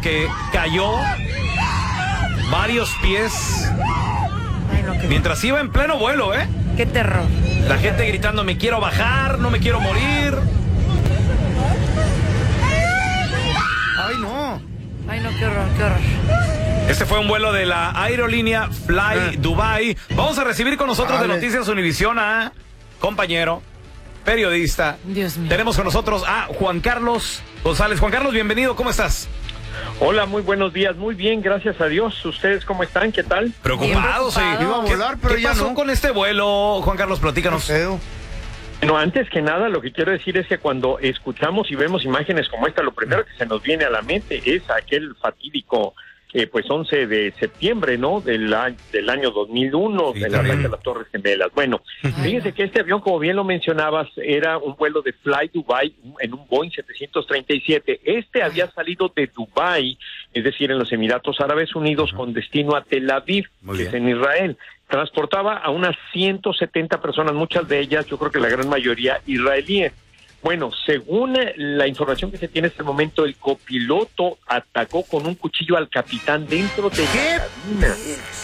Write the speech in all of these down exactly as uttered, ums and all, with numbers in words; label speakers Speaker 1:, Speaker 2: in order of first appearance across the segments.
Speaker 1: porque cayó varios pies
Speaker 2: Ay, no, qué...
Speaker 1: mientras iba en pleno vuelo, ¿eh?
Speaker 2: Qué terror.
Speaker 1: La gente gritando, me quiero bajar, no me quiero morir.
Speaker 3: Ay, no.
Speaker 2: Ay, no, qué horror, qué horror.
Speaker 1: Este fue un vuelo de la aerolínea Fly
Speaker 3: Ah.
Speaker 1: Dubai. Vamos a recibir con nosotros
Speaker 3: Vale.
Speaker 1: de Noticias Univisión a compañero, periodista.
Speaker 2: Dios mío.
Speaker 1: Tenemos con nosotros a Juan Carlos González. Juan Carlos, bienvenido, ¿cómo estás?
Speaker 4: Hola, muy buenos días. Muy bien, gracias a Dios. ¿Ustedes cómo están? ¿Qué tal?
Speaker 1: Preocupados, sí.
Speaker 2: preocupado.
Speaker 3: Iba a volar, pero
Speaker 1: ¿Qué
Speaker 3: ya
Speaker 1: pasó
Speaker 3: no.
Speaker 1: con este vuelo, Juan Carlos?
Speaker 3: Qué
Speaker 1: Platícanos.
Speaker 3: feo.
Speaker 4: Bueno, antes que nada, lo que quiero decir es que cuando escuchamos y vemos imágenes como esta, lo primero que se nos viene a la mente es aquel fatídico, eh, pues, once de septiembre, ¿no? Del, a- del año dos mil uno,
Speaker 1: Sí,
Speaker 4: del
Speaker 1: terrible.
Speaker 4: ataque a las Torres Gemelas. Bueno,
Speaker 2: Ay,
Speaker 4: fíjense
Speaker 2: no.
Speaker 4: que este avión, como bien lo mencionabas, era un vuelo de Fly Dubai en un Boeing setecientos treinta y siete. Este había salido de Dubai, es decir, en los Emiratos Árabes Unidos, con destino a Tel Aviv,
Speaker 1: Muy
Speaker 4: que es
Speaker 1: bien.
Speaker 4: en Israel. Transportaba a unas ciento setenta personas, muchas de ellas, yo creo que la gran mayoría israelíes. Bueno, según eh, la información que se tiene en este momento, el copiloto atacó con un cuchillo al capitán dentro de
Speaker 3: ¿Qué?
Speaker 4: la cabina.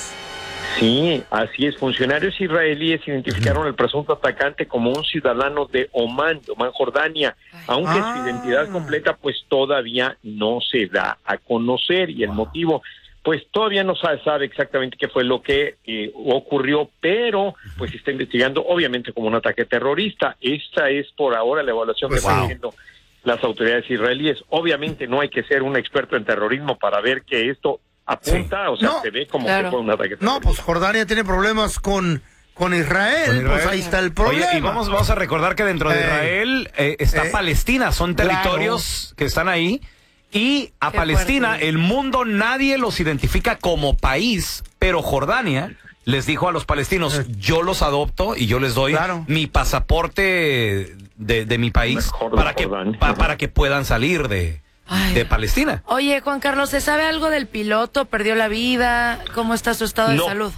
Speaker 4: Sí, así es. Funcionarios israelíes identificaron al presunto atacante como un ciudadano de Omán, de Omán, Jordania,
Speaker 2: Ay.
Speaker 4: aunque
Speaker 3: Ah.
Speaker 4: su identidad completa pues todavía no se da a conocer y el
Speaker 1: Wow.
Speaker 4: motivo pues todavía no se sabe exactamente qué fue lo que eh, ocurrió, pero pues se está investigando obviamente como un ataque terrorista. Esta es por ahora la evaluación
Speaker 3: Pues
Speaker 4: que están
Speaker 1: sí.
Speaker 4: haciendo las autoridades israelíes. Obviamente no hay que ser un experto en terrorismo para ver que esto apunta,
Speaker 1: Sí.
Speaker 4: o sea,
Speaker 3: No,
Speaker 4: se ve como
Speaker 2: claro.
Speaker 4: que fue un ataque terrorista.
Speaker 3: No, pues Jordania tiene problemas con, con, Israel,
Speaker 1: Con Israel.
Speaker 3: pues ahí está el problema.
Speaker 1: Oye, y vamos, vamos a recordar que dentro de
Speaker 3: Eh,
Speaker 1: Israel eh, está
Speaker 3: eh,
Speaker 1: Palestina, son
Speaker 3: claro.
Speaker 1: territorios que están ahí. Y a
Speaker 2: Qué
Speaker 1: Palestina,
Speaker 2: fuerte.
Speaker 1: el mundo nadie los identifica como país, pero Jordania les dijo a los palestinos,
Speaker 3: Eh.
Speaker 1: yo los adopto y yo les doy
Speaker 3: Claro.
Speaker 1: mi pasaporte de, de mi país
Speaker 4: Mejor de
Speaker 1: para que,
Speaker 4: Jordania.
Speaker 1: pa- para que puedan salir de,
Speaker 2: Ay.
Speaker 1: de Palestina.
Speaker 2: Oye, Juan Carlos, ¿se sabe algo del piloto? ¿Perdió la vida? ¿Cómo está su estado de
Speaker 4: No.
Speaker 2: salud?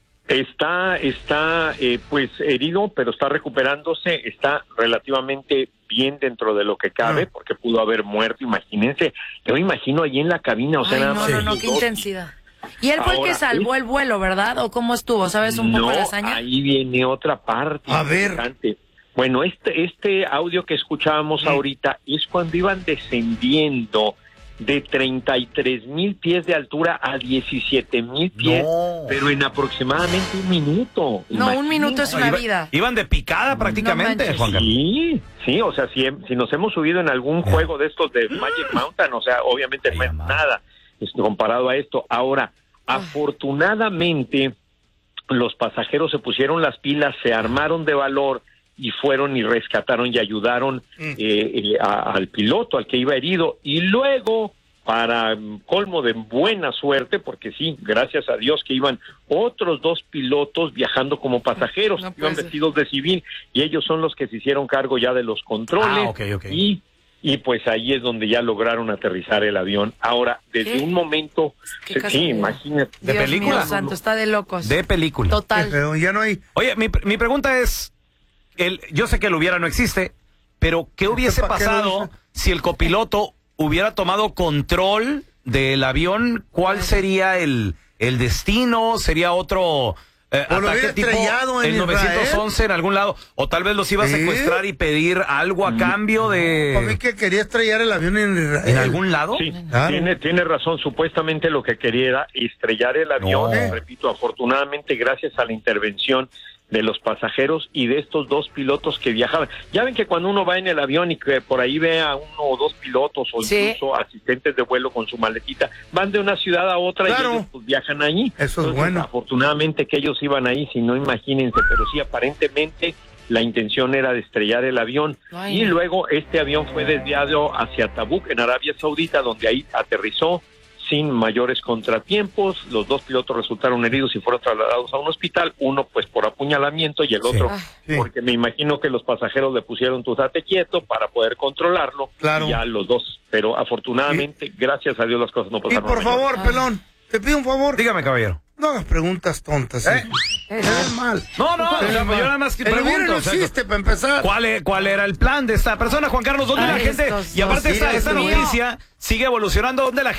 Speaker 4: Está, está, eh, pues herido, pero está recuperándose, está relativamente bien dentro de lo que cabe,
Speaker 3: Ah.
Speaker 4: porque pudo haber muerto, imagínense. Yo me imagino ahí en la cabina, o sea,
Speaker 2: Ay,
Speaker 4: nada
Speaker 2: no,
Speaker 4: más.
Speaker 2: no, no,
Speaker 4: los
Speaker 2: qué
Speaker 4: dos.
Speaker 2: intensidad. Y él fue el que
Speaker 4: Ahora,
Speaker 2: salvó
Speaker 4: es-
Speaker 2: el vuelo, ¿verdad? ¿O cómo estuvo? ¿Sabes un poco
Speaker 4: No,
Speaker 2: la hazaña?
Speaker 4: ahí viene otra parte
Speaker 3: A ver.
Speaker 4: importante. Bueno, este, este audio que escuchábamos ahorita es cuando iban descendiendo de treinta y tres mil pies de altura a diecisiete mil pies,
Speaker 1: No.
Speaker 4: pero en aproximadamente un minuto.
Speaker 2: No, un minuto es una
Speaker 1: Iba-
Speaker 2: vida.
Speaker 1: Iban de picada prácticamente,
Speaker 2: manches.
Speaker 1: Juan Carlos.
Speaker 4: Sí, sí, o sea, si, hem- si nos hemos subido en algún juego de estos de Magic Mountain, o sea, obviamente
Speaker 1: Ay,
Speaker 4: no es
Speaker 1: amado.
Speaker 4: nada esto, comparado a esto. Ahora, afortunadamente, los pasajeros se pusieron las pilas, se armaron de valor y fueron y rescataron y ayudaron
Speaker 3: Mm.
Speaker 4: eh, eh, a- al piloto, al que iba herido, y luego, para mm, colmo de buena suerte, porque sí, gracias a Dios que iban otros dos pilotos viajando como pasajeros,
Speaker 2: No puede
Speaker 4: iban
Speaker 2: ser.
Speaker 4: vestidos de civil, y ellos son los que se hicieron cargo ya de los controles,
Speaker 1: Ah, ok, ok.
Speaker 4: y y pues ahí es donde ya lograron aterrizar el avión. Ahora, desde
Speaker 2: ¿Qué?
Speaker 4: un momento,
Speaker 2: Qué
Speaker 4: sí,
Speaker 2: casualidad.
Speaker 4: imagínate.
Speaker 1: ¿De
Speaker 2: Dios
Speaker 1: película?
Speaker 2: mío santo, está de locos.
Speaker 1: De película.
Speaker 3: Qué
Speaker 2: Total.
Speaker 3: feo, ya no hay.
Speaker 1: Oye, mi, mi pregunta es, el, yo sé que el hubiera no existe, pero ¿qué hubiese
Speaker 3: ¿Para qué lo
Speaker 1: pasado
Speaker 3: dice?
Speaker 1: si el copiloto hubiera tomado control del avión? ¿Cuál sería el, el destino? ¿Sería otro eh,
Speaker 3: O lo
Speaker 1: ataque
Speaker 3: hubiera
Speaker 1: tipo
Speaker 3: estrellado en
Speaker 1: el novecientos once
Speaker 3: Israel.
Speaker 1: en algún lado? O tal vez los iba a
Speaker 3: ¿Sí?
Speaker 1: secuestrar y pedir algo a cambio
Speaker 3: Para mí
Speaker 1: de...
Speaker 3: que quería estrellar el avión en Israel.
Speaker 1: ¿En algún lado?
Speaker 4: Sí,
Speaker 3: Claro.
Speaker 4: tiene, tiene razón. Supuestamente lo que quería era estrellar el avión.
Speaker 1: No.
Speaker 4: Repito, afortunadamente, gracias a la intervención de los pasajeros y de estos dos pilotos que viajaban. Ya ven que cuando uno va en el avión y que por ahí ve a uno o dos pilotos o
Speaker 2: Sí.
Speaker 4: incluso asistentes de vuelo con su maletita, van de una ciudad a otra
Speaker 3: Claro.
Speaker 4: y ellos pues, viajan ahí.
Speaker 3: Eso es bueno.
Speaker 4: Afortunadamente que ellos iban ahí, si no, imagínense, pero sí, aparentemente la intención era de estrellar el avión.
Speaker 2: Ay,
Speaker 4: y
Speaker 2: no.
Speaker 4: luego este avión fue desviado hacia Tabuk, en Arabia Saudita, donde ahí aterrizó sin mayores contratiempos. Los dos pilotos resultaron heridos y fueron trasladados a un hospital, uno pues por apuñalamiento y el
Speaker 1: Sí.
Speaker 4: otro
Speaker 2: Ah.
Speaker 3: Sí.
Speaker 4: porque me imagino que los pasajeros le pusieron tu date quieto para poder controlarlo.
Speaker 3: Claro.
Speaker 4: Y ya los dos, pero afortunadamente, gracias a Dios, las cosas no
Speaker 3: Y
Speaker 4: pasaron.
Speaker 3: por
Speaker 4: a mayores.
Speaker 3: favor,
Speaker 2: Ay.
Speaker 3: pelón, te pido un favor.
Speaker 1: Dígame, caballero.
Speaker 3: No hagas preguntas tontas.
Speaker 1: ¿Eh?
Speaker 3: ¿Eh? Es mal.
Speaker 1: No, no,
Speaker 3: Es
Speaker 1: o sea,
Speaker 3: mal.
Speaker 1: yo nada más que
Speaker 3: El hubiera
Speaker 1: pregunto,
Speaker 3: no
Speaker 1: o sea,
Speaker 3: existe, para empezar.
Speaker 1: ¿Cuál, e- ¿Cuál era el plan de esta persona, Juan Carlos? ¿Dónde
Speaker 2: Ay,
Speaker 1: la gente?
Speaker 2: estos
Speaker 1: Y aparte
Speaker 2: dos,
Speaker 1: esta,
Speaker 3: sí,
Speaker 1: esta
Speaker 3: Dios mío.
Speaker 1: noticia sigue evolucionando. ¿Dónde la